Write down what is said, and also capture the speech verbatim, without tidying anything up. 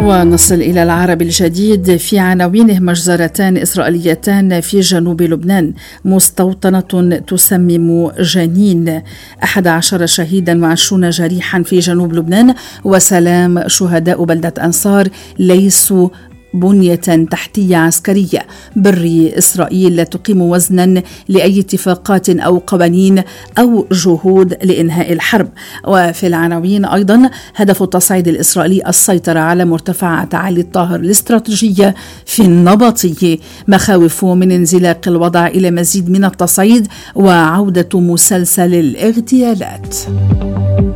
ونصل إلى العرب الجديد في عناوينه. مجزرتان إسرائيليتان في جنوب لبنان، مستوطنة تسمم جنين، أحد عشر شهيدا وعشرون جريحا في جنوب لبنان، وسلام شهداء بلدة أنصار ليسوا بنية تحتية عسكرية. بري إسرائيل لا تقيم وزنا لأي اتفاقات أو قوانين أو جهود لإنهاء الحرب. وفي العناوين أيضا، هدف التصعيد الإسرائيلي السيطرة على مرتفع تعالي الطاهر الاستراتيجية في النبطية، مخاوف من انزلاق الوضع إلى مزيد من التصعيد وعودة مسلسل الاغتيالات.